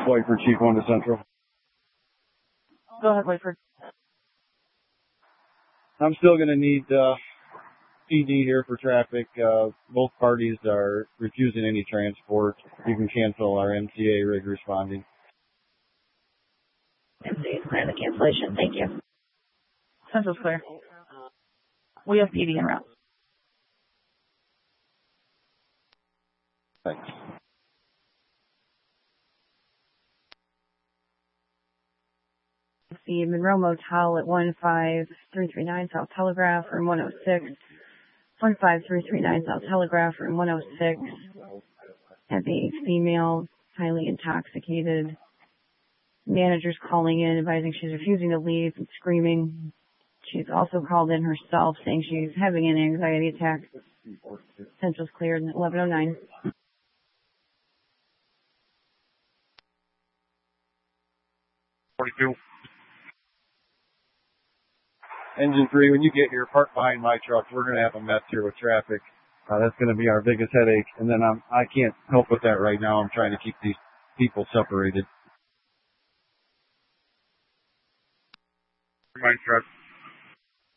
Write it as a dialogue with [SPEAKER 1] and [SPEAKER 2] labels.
[SPEAKER 1] Flight for Chief 1 to Central.
[SPEAKER 2] Go ahead, Whiteford.
[SPEAKER 1] I'm still going to need PD here for traffic. Both parties are refusing any transport. You can cancel our MCA rig responding.
[SPEAKER 3] MCA is clear the cancellation. Thank you.
[SPEAKER 2] Central's clear. We have PD en route.
[SPEAKER 1] Thanks.
[SPEAKER 2] The Monroe Motel at 15339 South Telegraph, room 106. 15339 South Telegraph, room 106. Have a female, highly intoxicated manager's calling in, advising she's refusing to leave and screaming. She's also called in herself, saying she's having an anxiety attack. Central's cleared at 1109.
[SPEAKER 1] Engine 3, when you get here, park behind my truck. We're going to have a mess here with traffic. That's going to be our biggest headache. And then I can't help with that right now. I'm trying to keep these people separated.